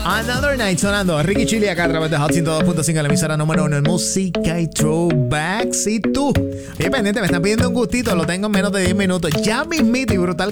Another Night sonando Ricky Chili acá a través de Hot 102.5, la emisora número 1 en música y throwbacks. Y tú, oye, pendiente, me están pidiendo un gustito, lo tengo en menos de 10 minutos. Ya mismito y brutal